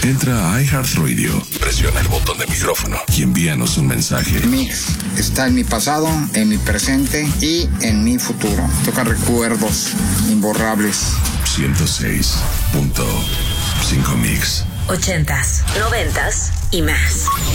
Entra a iHeartRadio, presiona el botón de micrófono y envíanos un mensaje. Mix está en mi pasado, en mi presente y en mi futuro. Toca recuerdos imborrables. 106.5 Mix. 80s, 90s y más.